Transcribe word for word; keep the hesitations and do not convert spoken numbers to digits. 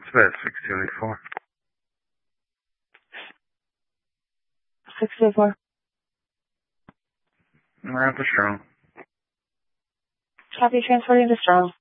It's about six two eight four. six two eight four. We're at the Strong. Copy, transporting to Strong.